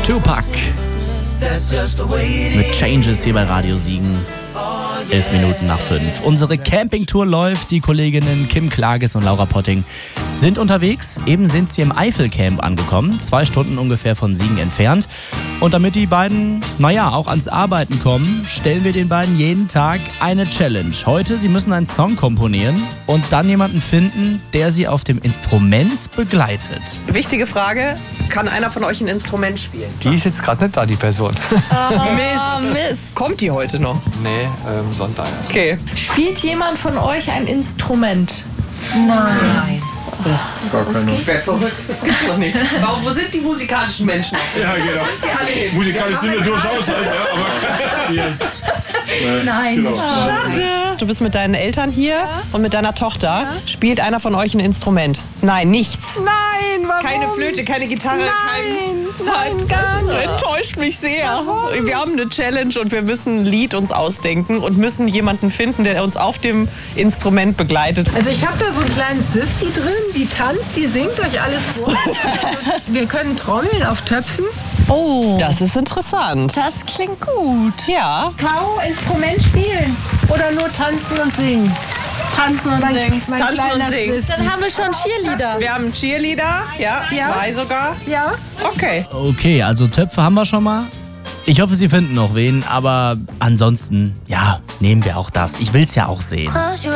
Tupac mit Changes hier bei Radio Siegen. 11 Minuten nach 5. Unsere Campingtour läuft. Die Kolleginnen Kim Klages und Laura Potting sind unterwegs. Eben sind sie im Eifelcamp angekommen. 2 Stunden ungefähr von Siegen entfernt. Und damit die beiden, auch ans Arbeiten kommen, stellen wir den beiden jeden Tag eine Challenge. Heute, sie müssen einen Song komponieren und dann jemanden finden, der sie auf dem Instrument begleitet. Wichtige Frage, kann einer von euch ein Instrument spielen? Die ist jetzt gerade nicht da, die Person. Mist. Kommt die heute noch? Nee, Sonntag. Okay. Spielt jemand von euch ein Instrument? Nein. Das wäre verrückt. Das gibt's doch nicht. Wo sind die musikalischen Menschen? Ja, genau. Sie alle hin. Musikalisch sind wir durchaus, aber kein Spielen. Nein. Genau. Schade. Du bist mit deinen Eltern hier und mit deiner Tochter. Ja. Spielt einer von euch ein Instrument? Nein, nichts. Nein, warum? Keine Flöte, keine Gitarre, Nein, gar nicht. Enttäuscht mich sehr. Wir haben eine Challenge und wir müssen ein Lied uns ausdenken und müssen jemanden finden, der uns auf dem Instrument begleitet. Also ich habe da so ein kleines Swiftie drin, die tanzt, die singt euch alles vor. Wir können trommeln auf Töpfen. Oh, Das ist interessant. das klingt gut. Ja. Caro, Instrument spielen oder nur tanzen und singen? Tanzen und singen. Mein Tanzen kleiner und singen. Swiftie. Dann haben wir schon Cheerleader. Wir haben einen Cheerleader, ja, 2 sogar. Ja? Okay. Okay, also Töpfe haben wir schon mal. Ich hoffe, sie finden noch wen, aber ansonsten, nehmen wir auch das. Ich will's ja auch sehen.